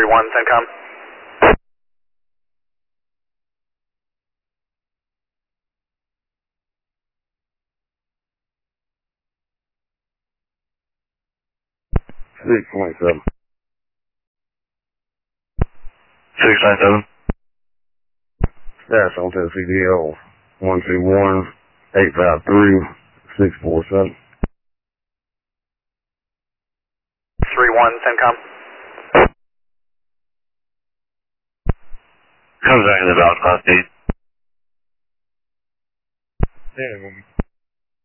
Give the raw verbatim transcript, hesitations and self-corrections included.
three one, CENTCOM. six point seven. six nine seven. Dash onto the C D L. one two one, eight five three, six four seven. three one, CENTCOM. Comes back in the Valve class eight. Yeah,